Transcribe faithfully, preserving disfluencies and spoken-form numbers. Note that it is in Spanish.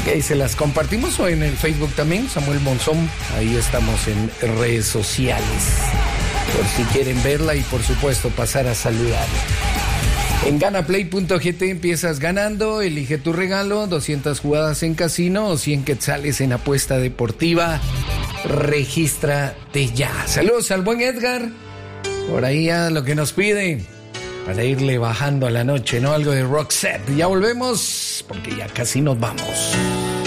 Ok, se las compartimos o en el Facebook también, Samuel Monzón. Ahí estamos en redes sociales. Por si quieren verla y por supuesto pasar a saludar. En ganaplay punto g t empiezas ganando, elige tu regalo, doscientas jugadas en casino o cien quetzales en apuesta deportiva. Regístrate ya. Saludos al buen Edgar. Por ahí ya lo que nos pide para irle bajando a la noche, ¿no? Algo de Roxette. Ya volvemos porque ya casi nos vamos.